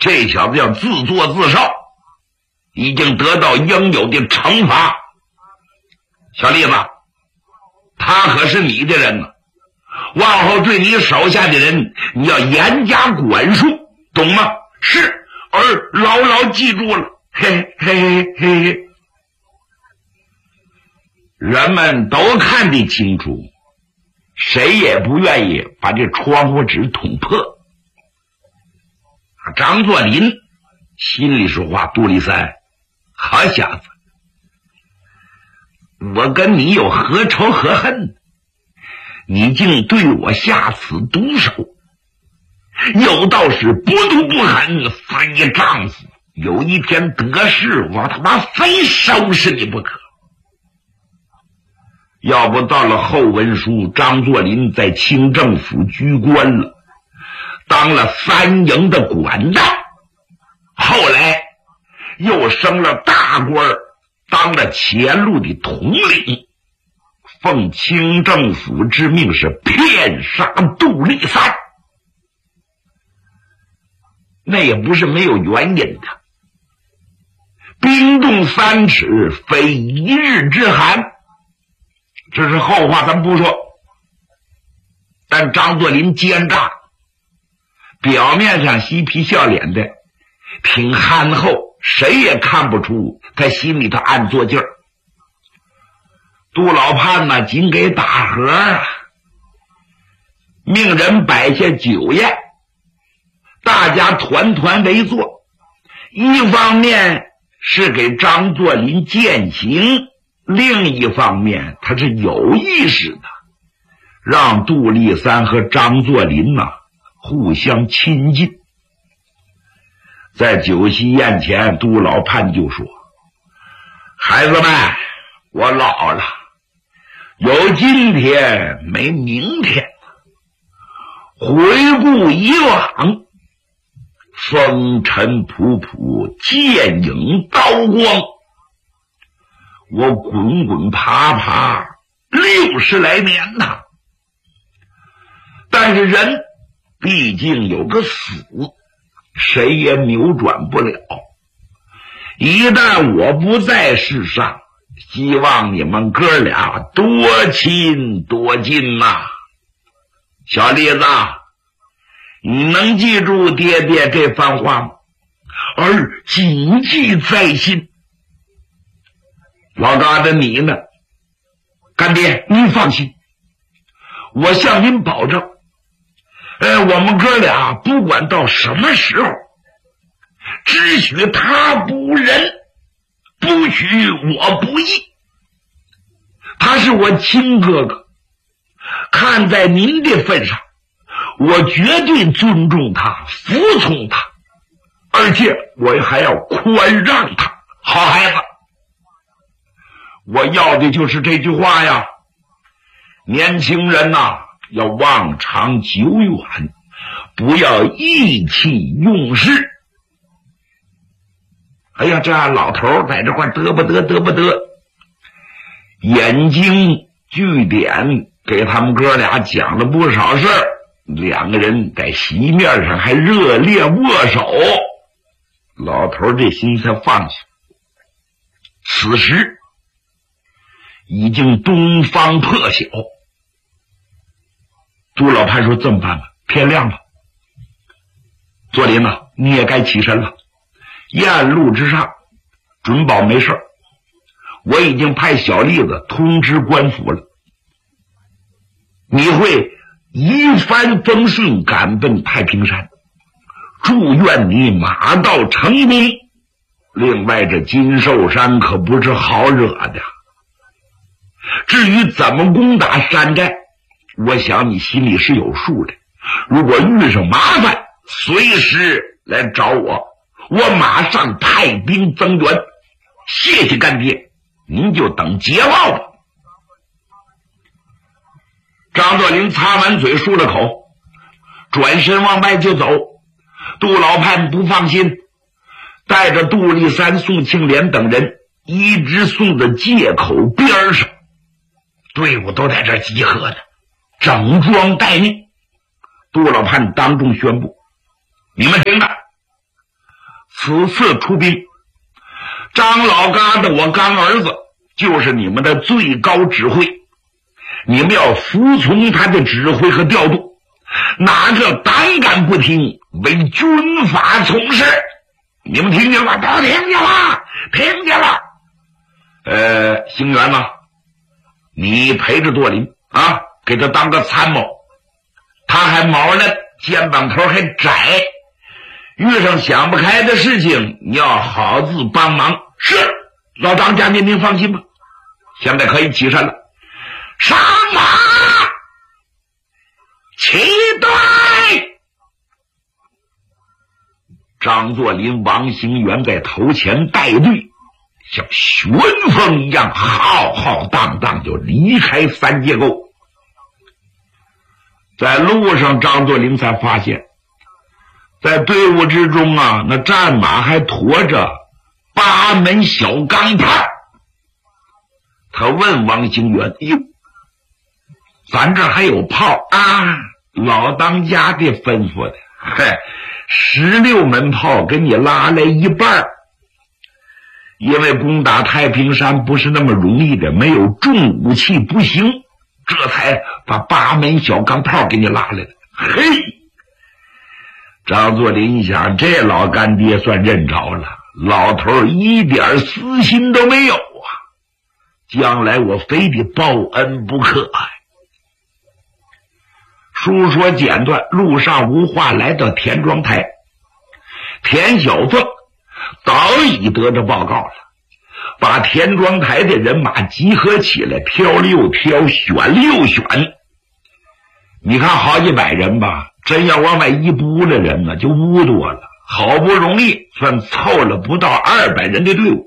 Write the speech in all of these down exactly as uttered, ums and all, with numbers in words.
这小子要自作自受，已经得到应有的惩罚。小栗子，他可是你的人呢，往后对你手下的人你要严加管束，懂吗？是，儿牢牢记住了。嘿嘿嘿嘿。人们都看得清楚，谁也不愿意把这窗户纸捅破。张作霖心里说话，杜立三，好小子，我跟你有何仇何恨？你竟对我下此毒手，有道是不毒不狠，非丈夫。有一天得势，我他妈非收拾你不可。要不到了后文书，张作霖在清政府居官了，当了三营的管道，后来又升了大官，当了前路的统领，奉清政府之命是骗杀杜立三。那也不是没有原因的，冰冻三尺非一日之寒，这是后话咱不说。但张作霖奸诈，表面上嬉皮笑脸的挺憨厚，谁也看不出他心里头暗作劲儿。杜老判呢，仅给打盒啊，命人摆下酒宴，大家团团围坐。一方面是给张作霖践行，另一方面他是有意识的让杜立三和张作霖啊互相亲近。在酒席宴前，杜老判就说：孩子们，我老了，有今天没明天。回顾以往，风尘仆仆，剑影刀光，我滚滚爬爬六十来年呐。但是人毕竟有个死，谁也扭转不了。一旦我不在世上，希望你们哥俩多亲多近呐、啊。小栗子，你能记住爹爹这番话吗？儿谨记在心。老疙瘩你呢？干爹您放心，我向您保证，呃，我们哥俩不管到什么时候，只许他不仁，不许我不义。他是我亲哥哥，看在您的份上，我绝对尊重他，服从他，而且我还要宽让他。好孩子，我要的就是这句话呀。年轻人呐、啊，要望长久远，不要意气用事。哎呀，这老头在这块嘚不得嘚不得，眼睛据点给他们哥俩讲了不少事儿，两个人在席面上还热烈握手。老头这心才放下。此时已经东方破晓，杜老判说：这么办吧，天亮了，作霖呐，你也该起身了。宴路之上准保没事，我已经派小栗子通知官府了，你会一帆风顺赶奔太平山，祝愿你马到成功。另外这金寿山可不是好惹的，至于怎么攻打山寨，我想你心里是有数的。如果遇上麻烦，随时来找我，我马上派兵增援。谢谢干爹，您就等捷报吧。张作霖擦完嘴漱了口，转身往外就走。杜老判不放心，带着杜立三、宋庆龄等人一直送到界口边上，队伍都在这集合的，整装待命。杜老判当众宣布：你们听着， 此次出兵，张老疙瘩我干儿子就是你们的最高指挥，你们要服从他的指挥和调度，哪个胆敢不听，为军法从事。你们听见了？都听见了，听见了。呃，星元呢？你陪着舵林啊，给他当个参谋。他还毛呢，肩膀头还窄，遇上想不开的事情，你要好自帮忙。是，老张家，您您放心吧。现在可以起身了，上马，起队。张作霖、王行元在头前带队，像旋风一样浩浩荡荡就离开三界沟。在路上，张作霖才发现，在队伍之中啊，那战马还驮着八门小钢炮。他问王行元：“哎呦，咱这还有炮啊？”老当家的吩咐的，嘿，十六门炮给你拉来一半，因为攻打太平山不是那么容易的，没有重武器不行，这才把八门小钢炮给你拉来了。嘿，张作霖一想，这老干爹算认着了，老头一点私心都没有啊，将来我非得报恩不可啊。书说简短，路上无话，来到田庄台，田小凤早已得着报告了，把田庄台的人马集合起来，挑了又挑，选了又选。你看好几百人吧，真要往外一拨了人呢，就污多了。好不容易算凑了不到二百人的队伍，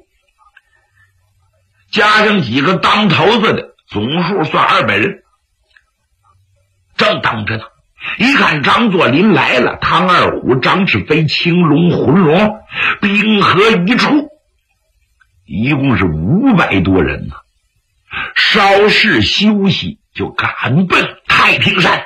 加上几个当头子的，总数算二百人。正等着呢，一看张作霖来了，汤二虎、张世飞、青龙、浑龙兵合一处，一共是五百多人呢。稍事休息，就赶奔太平山。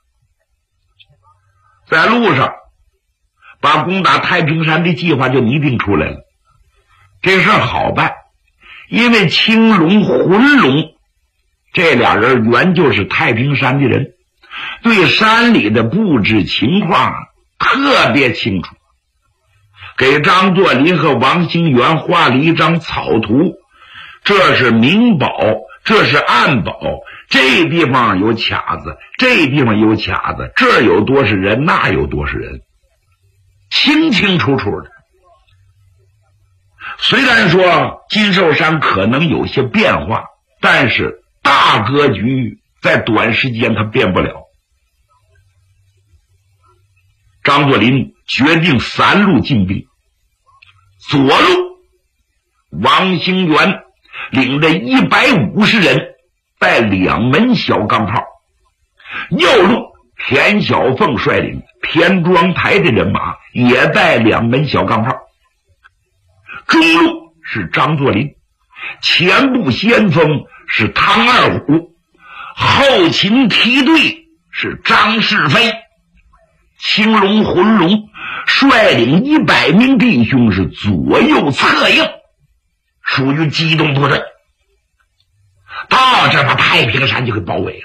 在路上，把攻打太平山的计划就拟定出来了。这事儿好办，因为青龙、浑龙这俩人原就是太平山的人，对山里的布置情况特别清楚，给张作霖和王行元画了一张草图，这是明堡，这是暗堡，这地方有卡子，这地方有卡子，这有多少人，那有多少人，清清楚楚的。虽然说金寿山可能有些变化，但是大格局在短时间它变不了。张作霖决定三路进兵，左路王行元领着一百五十人带两门小钢炮，右路田小凤率领田庄台的人马也带两门小钢炮，中路是张作霖，前部先锋是汤二虎，后勤梯队是张世飞。青龙、浑龙率领一百名弟兄是左右策应，属于机动部队。到这把太平山就给包围了。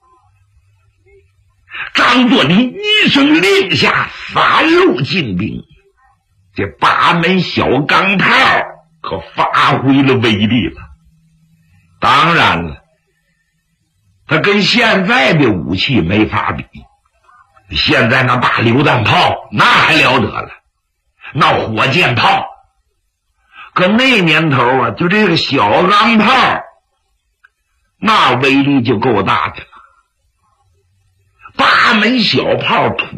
张作霖一声令下，三路进兵，这八门小钢炮可发挥了威力了。当然了，他跟现在的武器没法比。现在那大榴弹炮那还了得了，那火箭炮，可那年头啊，就这个小钢炮那威力就够大的了。八门小炮